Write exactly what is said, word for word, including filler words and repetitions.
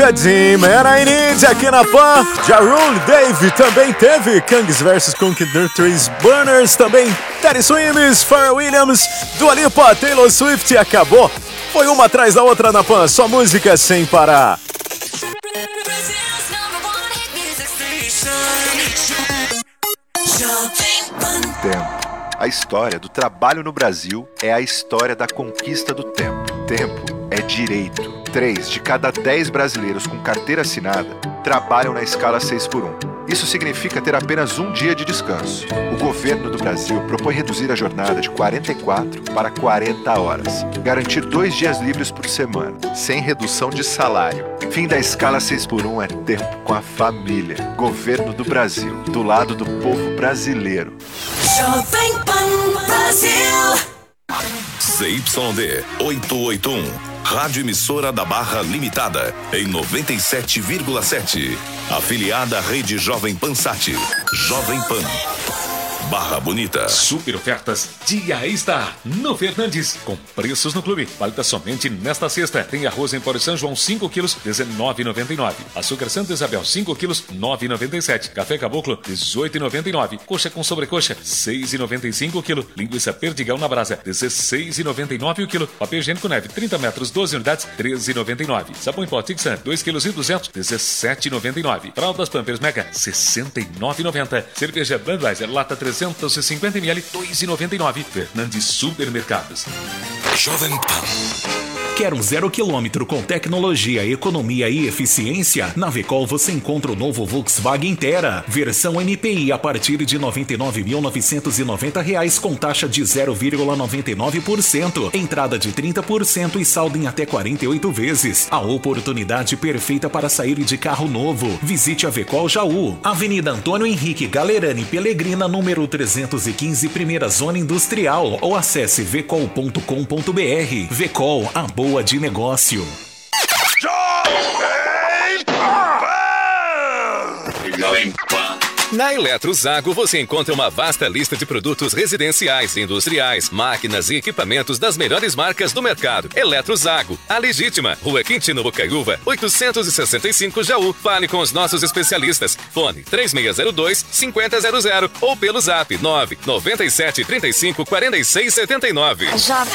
Jim era Need aqui na Pan. Ja Rule, Dave também teve. Kangs versus Conquistadores, Burners também. Teddy Swims, Pharrell Williams, Dua Lipa, Taylor Swift. Acabou. Foi uma atrás da outra na Pan. Só música sem parar. Tempo. A história do trabalho no Brasil é a história da conquista do tempo. Tempo é direito. Três de cada dez brasileiros com carteira assinada trabalham na escala seis por um. Isso significa ter apenas um dia de descanso. O governo do Brasil propõe reduzir a jornada de quarenta e quatro para quarenta horas. Garantir dois dias livres por semana, sem redução de salário. Fim da escala seis por um é tempo com a família. Governo do Brasil, do lado do povo brasileiro. Jovem Pan Brasil. C Y D oitocentos e oitenta e um, Rádio Emissora da Barra Limitada, em noventa e sete vírgula sete. Afiliada à Rede Jovem Pan Sat. Jovem Pan. Barra Bonita. Super ofertas Dia Extra no Fernandes, com preços no clube. Válida somente nesta sexta. Tem arroz em pó São João cinco quilos, dezenove reais e noventa e nove centavos. Açúcar Santa Isabel cinco quilos, nove reais e noventa e sete centavos. Café Caboclo, dezoito reais e noventa e nove centavos. Coxa com sobrecoxa, seis reais e noventa e cinco centavos o quilo. Linguiça Perdigão na brasa, dezesseis reais e noventa e nove centavos o quilo. Papel higiênico neve, trinta metros, doze unidades, treze reais e noventa e nove centavos. Sabão em pó Tixan, dois quilos e duzentos, dezessete reais e noventa e nove centavos. Fraldas Pampers Mega, sessenta e nove reais e noventa centavos. Cerveja Budweiser, lata trezentos e cinquenta mililitros, dois reais e noventa e nove centavos. Fernandes Supermercados. Jovem Pan. Quer um zero quilômetro com tecnologia, economia e eficiência? Na Vecol você encontra o novo Volkswagen Terra, versão M P I a partir de noventa e nove mil novecentos e noventa reais com taxa de zero vírgula noventa e nove por cento, entrada de trinta por cento e saldo em até quarenta e oito vezes. A oportunidade perfeita para sair de carro novo. Visite a Vecol Jaú, Avenida Antônio Henrique Galerani Pelegrina, número trezentos e quinze, Primeira Zona Industrial, ou acesse vecol ponto com ponto br. Vecol, a boa de negócio. Jovem Pan. Na Eletrozago você encontra uma vasta lista de produtos residenciais, industriais, máquinas e equipamentos das melhores marcas do mercado. Eletrozago, a legítima, Rua Quintino Bocaiúva, oitocentos e sessenta e cinco Jaú. Fale com os nossos especialistas. Fone três seis zero dois, cinco zero zero zero ou pelo zap nove nove sete, trinta e cinco, quarenta e seis, setenta e nove.